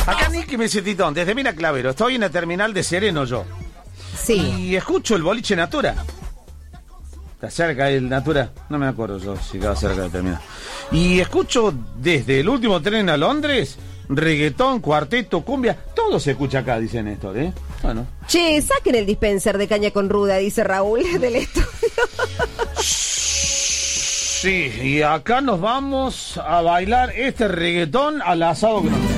Acá Nicky me dice Titón, desde Mina Clavero, estoy en la terminal de Sereno yo. Sí. Y escucho el boliche Natura. ¿Está cerca el Natura? No me acuerdo yo si estaba cerca de terminal. Y escucho desde el último tren a Londres, reggaetón, cuarteto, cumbia, todo se escucha acá, dice Néstor, ¿eh? Bueno. Che, saquen el dispenser de caña con ruda, dice Raúl del estudio. Sí, y acá nos vamos a bailar este reggaetón al asado que nos...